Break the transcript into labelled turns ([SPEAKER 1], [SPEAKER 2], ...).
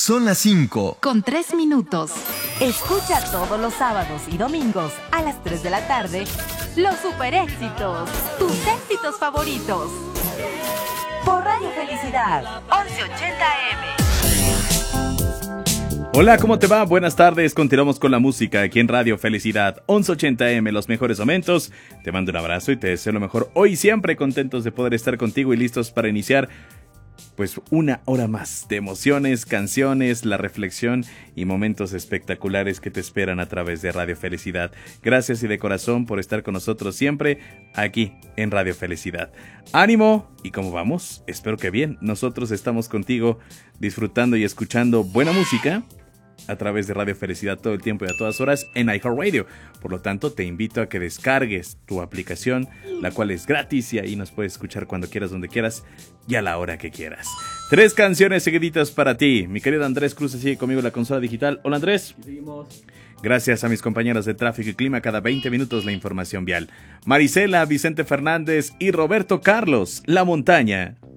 [SPEAKER 1] Son las 5.
[SPEAKER 2] Con 3 minutos.
[SPEAKER 3] Escucha todos los sábados y domingos a las 3 de la tarde los super éxitos, tus éxitos favoritos. Por Radio Felicidad, 1180 AM.
[SPEAKER 4] Hola, ¿cómo te va? Buenas tardes. Continuamos con la música aquí en Radio Felicidad 1180 AM, los mejores momentos. Te mando un abrazo y te deseo lo mejor hoy, siempre contentos de poder estar contigo y listos para iniciar pues una hora más de emociones, canciones, la reflexión y momentos espectaculares que te esperan a través de Radio Felicidad. Gracias y de corazón por estar con nosotros siempre aquí en Radio Felicidad. ¡Ánimo! ¿Y cómo vamos? Espero que bien. Nosotros estamos contigo disfrutando y escuchando buena música a través de Radio Felicidad todo el tiempo y a todas horas en iHeartRadio. Por lo tanto, te invito a que descargues tu aplicación, la cual es gratis y ahí nos puedes escuchar cuando quieras, donde quieras y a la hora que quieras. 3 canciones seguiditas para ti. Mi querido Andrés Cruz sigue conmigo en la consola digital. Hola, Andrés.
[SPEAKER 5] Seguimos.
[SPEAKER 4] Gracias a mis compañeros de tráfico y clima, cada 20 minutos la información vial. Marisela, Vicente Fernández y Roberto Carlos, La Montaña.